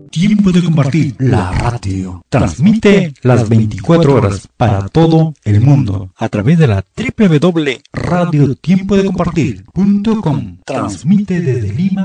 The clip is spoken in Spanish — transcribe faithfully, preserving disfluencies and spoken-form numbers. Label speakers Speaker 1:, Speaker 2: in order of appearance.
Speaker 1: Tiempo de compartir, la radio. Transmite las veinticuatro horas para todo el mundo a través de la doble u doble u doble u punto radio tiempo de compartir punto com. Transmite desde Lima,